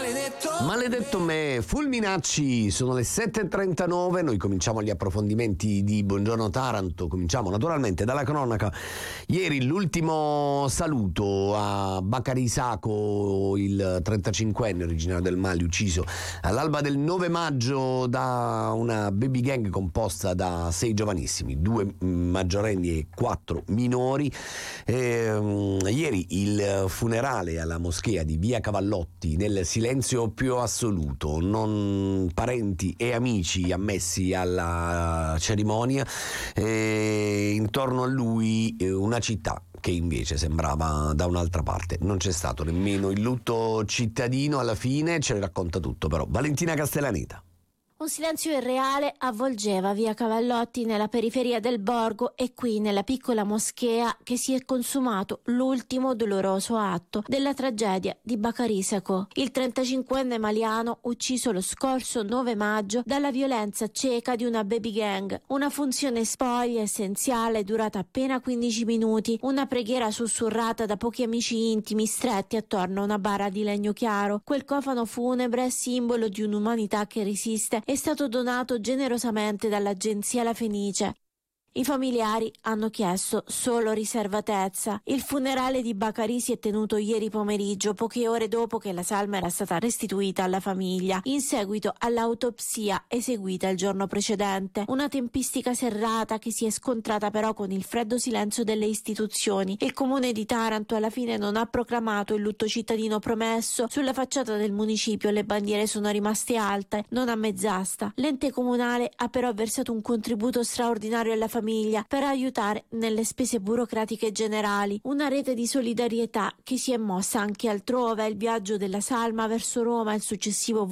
Maledetto me, Fulminacci, sono le 7.39, noi cominciamo gli approfondimenti di Buongiorno Taranto, cominciamo naturalmente dalla cronaca. Ieri l'ultimo saluto a Bakary Sako, il 35enne originario del Mali, ucciso all'alba del 9 maggio da una baby gang composta da 6 giovanissimi, 2 maggiorenni e 4 minori. Ieri il funerale alla moschea di Via Cavallotti nel silenzio più assoluto, non parenti e amici ammessi alla cerimonia, intorno a lui una città che invece sembrava da un'altra parte. Non c'è stato nemmeno il lutto cittadino, alla fine ce ne racconta tutto però Valentina Castellaneta. Un silenzio irreale avvolgeva Via Cavallotti nella periferia del borgo e qui nella piccola moschea che si è consumato l'ultimo doloroso atto della tragedia di Bakary Sako, il 35enne maliano ucciso lo scorso 9 maggio dalla violenza cieca di una baby gang. Una funzione spoglia essenziale durata appena 15 minuti, una preghiera sussurrata da pochi amici intimi stretti attorno a una bara di legno chiaro. Quel cofano funebre, simbolo di un'umanità che resiste, è stato donato generosamente dall'agenzia La Fenice. I familiari hanno chiesto solo riservatezza. Il funerale di Bakary si è tenuto ieri pomeriggio, poche ore dopo che la salma era stata restituita alla famiglia, in seguito all'autopsia eseguita il giorno precedente. Una tempistica serrata che si è scontrata però con il freddo silenzio delle istituzioni. Il comune di Taranto alla fine non ha proclamato il lutto cittadino promesso. Sulla facciata del municipio le bandiere sono rimaste alte, non a mezz'asta. L'ente comunale ha però versato un contributo straordinario alla famiglia per aiutare nelle spese burocratiche generali, una rete di solidarietà che si è mossa anche altrove. Il viaggio della salma verso Roma e il successivo